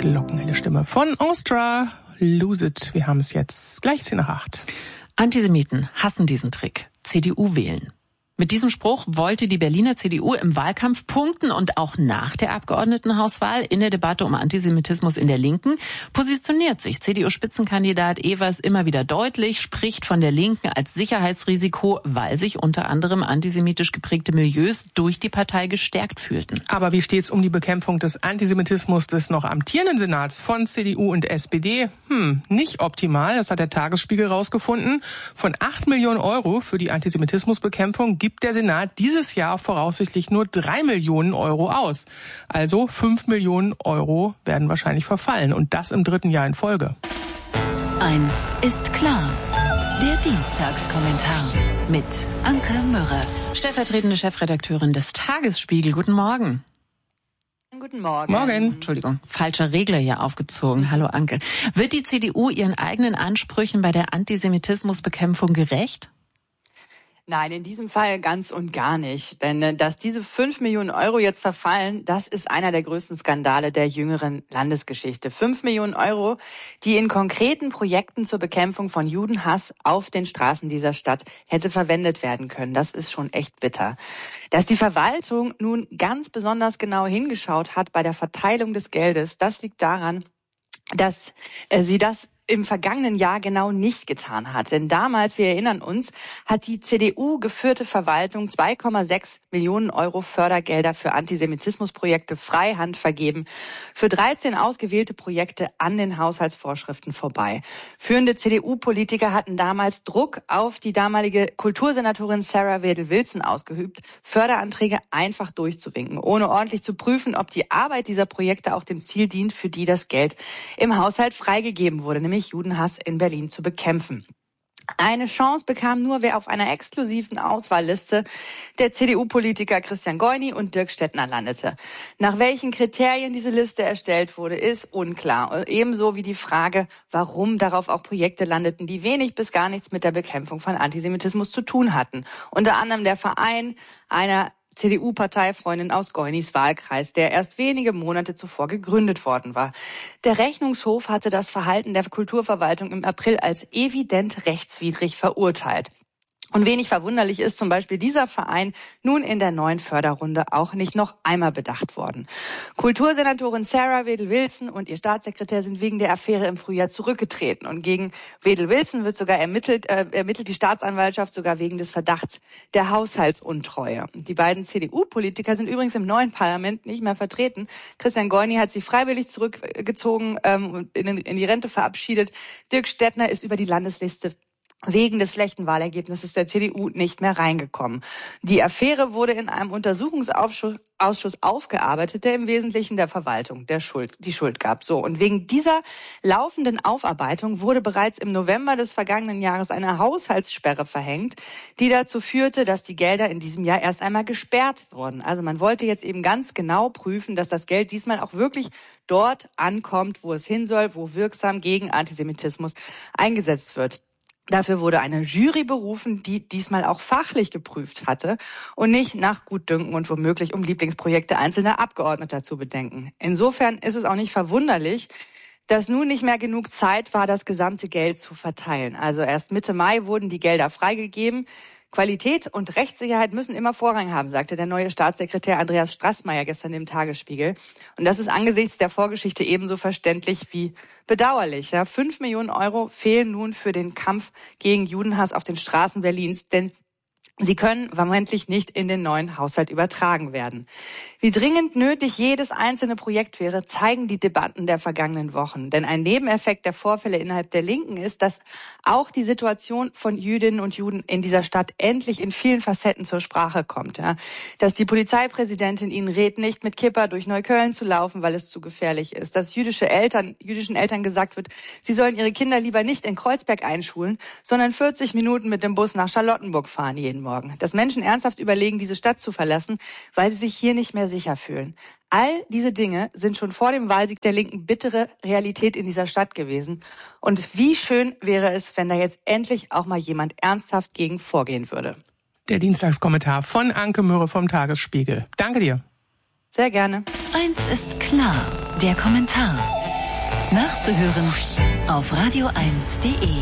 glockenhelle Stimme von Ostra. Lose It. Wir haben es jetzt gleich 7:10. Antisemiten hassen diesen Trick. CDU wählen. Mit diesem Spruch wollte die Berliner CDU im Wahlkampf punkten und auch nach der Abgeordnetenhauswahl in der Debatte um Antisemitismus in der Linken positioniert sich CDU-Spitzenkandidat Evers immer wieder deutlich, spricht von der Linken als Sicherheitsrisiko, weil sich unter anderem antisemitisch geprägte Milieus durch die Partei gestärkt fühlten. Aber wie steht's um die Bekämpfung des Antisemitismus des noch amtierenden Senats von CDU und SPD? Nicht optimal, das hat der Tagesspiegel rausgefunden. Von 8 Millionen Euro für die Antisemitismusbekämpfung gibt der Senat dieses Jahr voraussichtlich nur 3 Millionen Euro aus. Also 5 Millionen Euro werden wahrscheinlich verfallen und das im 3. Jahr in Folge. Eins ist klar. Der Dienstagskommentar mit Anke Mürre, Stellvertretende Chefredakteurin des Tagesspiegel. Guten Morgen. Guten Morgen. Morgen. Entschuldigung, falscher Regler hier aufgezogen. Hallo Anke. Wird die CDU ihren eigenen Ansprüchen bei der Antisemitismusbekämpfung gerecht? Nein, in diesem Fall ganz und gar nicht. Denn dass diese 5 Millionen Euro jetzt verfallen, das ist einer der größten Skandale der jüngeren Landesgeschichte. 5 Millionen Euro, die in konkreten Projekten zur Bekämpfung von Judenhass auf den Straßen dieser Stadt hätte verwendet werden können. Das ist schon echt bitter. Dass die Verwaltung nun ganz besonders genau hingeschaut hat bei der Verteilung des Geldes, das liegt daran, dass sie das im vergangenen Jahr genau nicht getan hat. Denn damals, wir erinnern uns, hat die CDU-geführte Verwaltung 2,6 Millionen Euro Fördergelder für Antisemitismusprojekte freihand vergeben. Für 13 ausgewählte Projekte an den Haushaltsvorschriften vorbei. Führende CDU-Politiker hatten damals Druck auf die damalige Kultursenatorin Sarah Wedel-Wilson ausgeübt, Förderanträge einfach durchzuwinken, ohne ordentlich zu prüfen, ob die Arbeit dieser Projekte auch dem Ziel dient, für die das Geld im Haushalt freigegeben wurde, nämlich Judenhass in Berlin zu bekämpfen. Eine Chance bekam nur, wer auf einer exklusiven Auswahlliste der CDU-Politiker Christian Goyni und Dirk Stettner landete. Nach welchen Kriterien diese Liste erstellt wurde, ist unklar. Ebenso wie die Frage, warum darauf auch Projekte landeten, die wenig bis gar nichts mit der Bekämpfung von Antisemitismus zu tun hatten. Unter anderem der Verein einer CDU-Parteifreundin aus Goynis Wahlkreis, der erst wenige Monate zuvor gegründet worden war. Der Rechnungshof hatte das Verhalten der Kulturverwaltung im April als evident rechtswidrig verurteilt. Und wenig verwunderlich ist zum Beispiel dieser Verein nun in der neuen Förderrunde auch nicht noch einmal bedacht worden. Kultursenatorin Sarah Wedel-Wilson und ihr Staatssekretär sind wegen der Affäre im Frühjahr zurückgetreten. Und gegen Wedel-Wilson wird sogar ermittelt die Staatsanwaltschaft sogar wegen des Verdachts der Haushaltsuntreue. Die beiden CDU-Politiker sind übrigens im neuen Parlament nicht mehr vertreten. Christian Goyni hat sich freiwillig zurückgezogen und in die Rente verabschiedet. Dirk Stettner ist über die Landesliste wegen des schlechten Wahlergebnisses der CDU nicht mehr reingekommen. Die Affäre wurde in einem Untersuchungsausschuss aufgearbeitet, der im Wesentlichen der Verwaltung die Schuld gab. So, und wegen dieser laufenden Aufarbeitung wurde bereits im November des vergangenen Jahres eine Haushaltssperre verhängt, die dazu führte, dass die Gelder in diesem Jahr erst einmal gesperrt wurden. Also man wollte jetzt eben ganz genau prüfen, dass das Geld diesmal auch wirklich dort ankommt, wo es hin soll, wo wirksam gegen Antisemitismus eingesetzt wird. Dafür wurde eine Jury berufen, die diesmal auch fachlich geprüft hatte und nicht nach Gutdünken und womöglich um Lieblingsprojekte einzelner Abgeordneter zu bedenken. Insofern ist es auch nicht verwunderlich, dass nun nicht mehr genug Zeit war, das gesamte Geld zu verteilen. Also erst Mitte Mai wurden die Gelder freigegeben. Qualität und Rechtssicherheit müssen immer Vorrang haben, sagte der neue Staatssekretär Andreas Straßmeier gestern im Tagesspiegel. Und das ist angesichts der Vorgeschichte ebenso verständlich wie bedauerlich. 5 Millionen Euro fehlen nun für den Kampf gegen Judenhass auf den Straßen Berlins, denn sie können vermeintlich nicht in den neuen Haushalt übertragen werden. Wie dringend nötig jedes einzelne Projekt wäre, zeigen die Debatten der vergangenen Wochen. Denn ein Nebeneffekt der Vorfälle innerhalb der Linken ist, dass auch die Situation von Jüdinnen und Juden in dieser Stadt endlich in vielen Facetten zur Sprache kommt. Ja. Dass die Polizeipräsidentin ihnen rät, nicht mit Kippa durch Neukölln zu laufen, weil es zu gefährlich ist. Dass jüdischen Eltern gesagt wird, sie sollen ihre Kinder lieber nicht in Kreuzberg einschulen, sondern 40 Minuten mit dem Bus nach Charlottenburg fahren jeden Morgen. Dass Menschen ernsthaft überlegen, diese Stadt zu verlassen, weil sie sich hier nicht mehr sicher fühlen. All diese Dinge sind schon vor dem Wahlsieg der Linken bittere Realität in dieser Stadt gewesen. Und wie schön wäre es, wenn da jetzt endlich auch mal jemand ernsthaft gegen vorgehen würde. Der Dienstagskommentar von Anke Mürre vom Tagesspiegel. Danke dir. Sehr gerne. Eins ist klar, der Kommentar. nachzuhören auf radio1.de.